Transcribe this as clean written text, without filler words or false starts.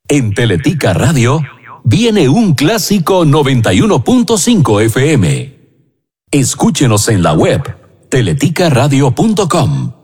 En Teletica Radio viene un clásico 91.5 FM. Escúchenos en la web teleticaradio.com.